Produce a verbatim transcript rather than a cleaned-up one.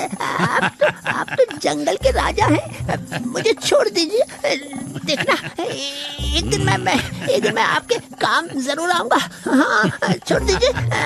आप तो आप तो जंगल के राजा हैं, मुझे छोड़ दीजिए। देखना एक दिन मैं मैं एक दिन मैं आपके काम जरूर आऊंगा। हाँ छोड़ दीजिए।